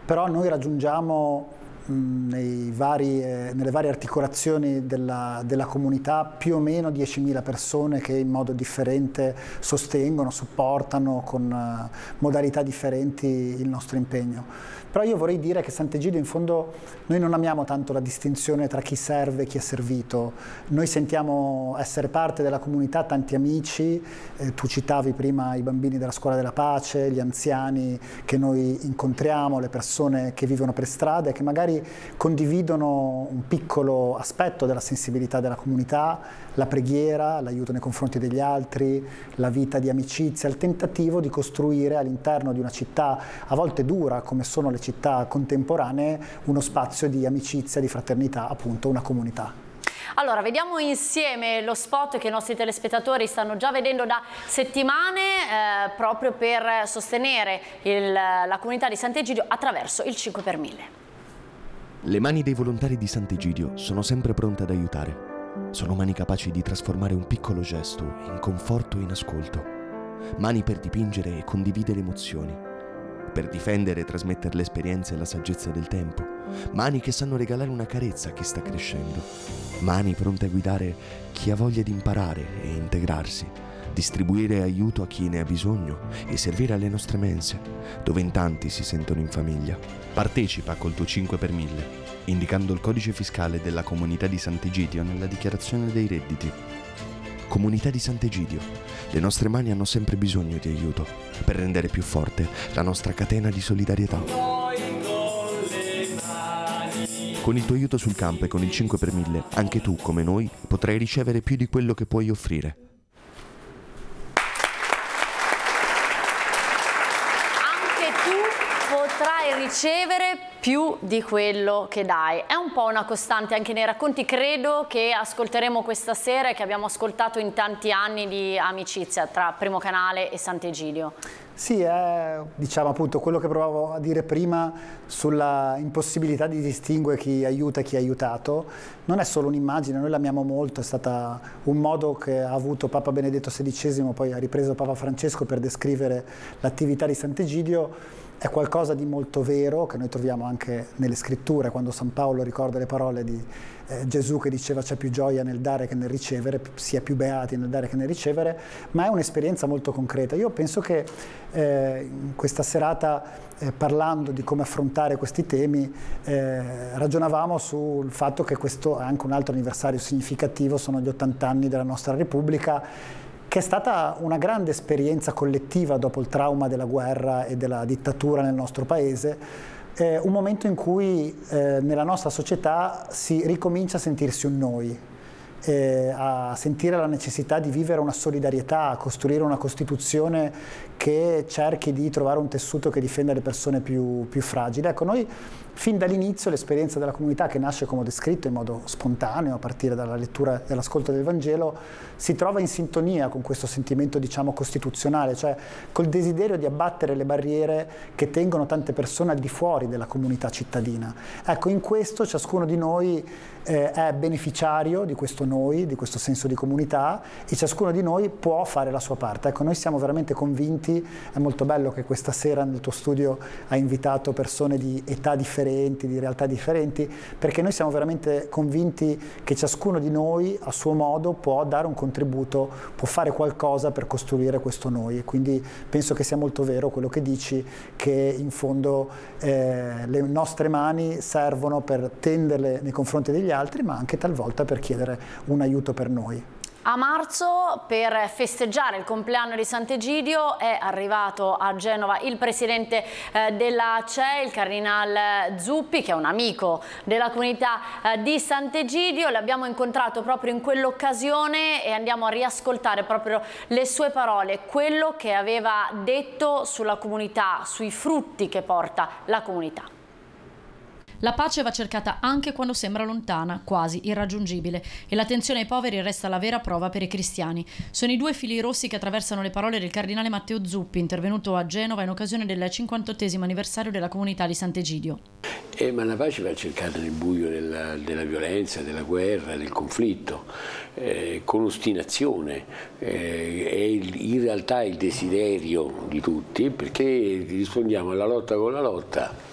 però noi raggiungiamo nelle varie articolazioni della comunità più o meno 10.000 persone che in modo differente sostengono, supportano con modalità differenti il nostro impegno. Però io vorrei dire che Sant'Egidio in fondo noi non amiamo tanto la distinzione tra chi serve e chi è servito, noi sentiamo essere parte della comunità tanti amici, tu citavi prima i bambini della Scuola della Pace, gli anziani che noi incontriamo, le persone che vivono per strada e che magari condividono un piccolo aspetto della sensibilità della comunità, la preghiera, l'aiuto nei confronti degli altri, la vita di amicizia, il tentativo di costruire all'interno di una città a volte dura come sono le città contemporanee uno spazio di amicizia, di fraternità, appunto una comunità. Allora, vediamo insieme lo spot che i nostri telespettatori stanno già vedendo da settimane proprio per sostenere la comunità di Sant'Egidio attraverso il 5 per 1000. Le mani dei volontari di Sant'Egidio sono sempre pronte ad aiutare. Sono mani capaci di trasformare un piccolo gesto in conforto e in ascolto. Mani per dipingere e condividere emozioni. Per difendere e trasmettere l'esperienza e la saggezza del tempo. Mani che sanno regalare una carezza a chi sta crescendo. Mani pronte a guidare chi ha voglia di imparare e integrarsi. Distribuire aiuto a chi ne ha bisogno e servire alle nostre mense, dove in tanti si sentono in famiglia. Partecipa col tuo 5 per 1000, indicando il codice fiscale della comunità di Sant'Egidio nella dichiarazione dei redditi. Comunità di Sant'Egidio, le nostre mani hanno sempre bisogno di aiuto per rendere più forte la nostra catena di solidarietà. Con il tuo aiuto sul campo e con il 5 per 1000, anche tu, come noi, potrai ricevere più di quello che puoi offrire. Potrai ricevere più di quello che dai. È un po' una costante anche nei racconti, credo, che ascolteremo questa sera e che abbiamo ascoltato in tanti anni di amicizia tra Primo Canale e Sant'Egidio. Sì, è diciamo appunto quello che provavo a dire prima sulla impossibilità di distinguere chi aiuta e chi è aiutato. Non è solo un'immagine, noi l'amiamo molto, è stata un modo che ha avuto Papa Benedetto XVI, poi ha ripreso Papa Francesco per descrivere l'attività di Sant'Egidio. È qualcosa di molto vero che noi troviamo anche nelle scritture, quando San Paolo ricorda le parole di Gesù che diceva c'è più gioia nel dare che nel ricevere, si è più beati nel dare che nel ricevere, ma è un'esperienza molto concreta. Io penso che in questa serata, parlando di come affrontare questi temi, ragionavamo sul fatto che questo è anche un altro anniversario significativo, sono gli 80 anni della nostra Repubblica, che è stata una grande esperienza collettiva dopo il trauma della guerra e della dittatura nel nostro paese, un momento in cui nella nostra società si ricomincia a sentirsi un noi, a sentire la necessità di vivere una solidarietà, a costruire una Costituzione che cerchi di trovare un tessuto che difenda le persone più fragili. Ecco, noi fin dall'inizio l'esperienza della comunità, che nasce come ho descritto in modo spontaneo a partire dalla lettura e dall'ascolto del Vangelo, si trova in sintonia con questo sentimento, diciamo, costituzionale, cioè col desiderio di abbattere le barriere che tengono tante persone al di fuori della comunità cittadina. Ecco, in questo ciascuno di noi è beneficiario di questo noi, di questo senso di comunità, e ciascuno di noi può fare la sua parte. Ecco, noi siamo veramente convinti, è molto bello che questa sera nel tuo studio hai invitato persone di età differenti, di realtà differenti, perché noi siamo veramente convinti che ciascuno di noi a suo modo può dare un contributo, può fare qualcosa per costruire questo noi, e quindi penso che sia molto vero quello che dici, che in fondo le nostre mani servono per tenderle nei confronti degli altri, ma anche talvolta per chiedere un aiuto per noi. A marzo, per festeggiare il compleanno di Sant'Egidio, è arrivato a Genova il presidente della CEI, il cardinal Zuppi, che è un amico della comunità di Sant'Egidio. L'abbiamo incontrato proprio in quell'occasione e andiamo a riascoltare proprio le sue parole, quello che aveva detto sulla comunità, sui frutti che porta la comunità. La pace va cercata anche quando sembra lontana, quasi irraggiungibile, e l'attenzione ai poveri resta la vera prova per i cristiani. Sono i due fili rossi che attraversano le parole del cardinale Matteo Zuppi, intervenuto a Genova in occasione del 58° anniversario della comunità di Sant'Egidio. Ma la pace va cercata nel buio della violenza, della guerra, del conflitto, con ostinazione. È in realtà il desiderio di tutti, perché rispondiamo alla lotta con la lotta.